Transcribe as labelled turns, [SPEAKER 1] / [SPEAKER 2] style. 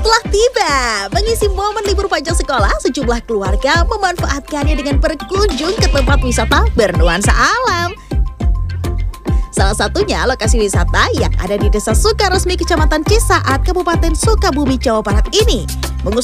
[SPEAKER 1] telah tiba. Mengisi momen libur panjang sekolah, sejumlah keluarga memanfaatkannya dengan berkunjung ke tempat wisata bernuansa alam. Salah satunya lokasi wisata yang ada di Desa Sukaresmi, Kecamatan Cisaat, Kabupaten Sukabumi, Jawa Barat ini